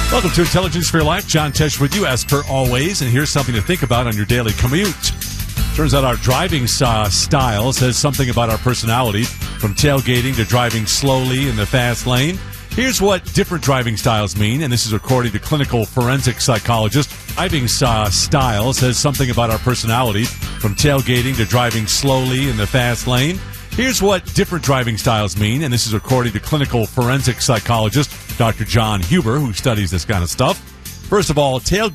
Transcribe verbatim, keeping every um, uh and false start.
Welcome to Intelligence for Your Life. John Tesh with you, as per always. And here's something to think about on your daily commute. Turns out our driving uh, style says something about our personality, from tailgating to driving slowly in the fast lane. Here's what different driving styles mean, and this is according to clinical forensic psychologist. Driving uh, style says something about our personality, from tailgating to driving slowly in the fast lane. Here's what different driving styles mean, and this is according to clinical forensic psychologist Doctor John Huber, who studies this kind of stuff. First of all, tailgating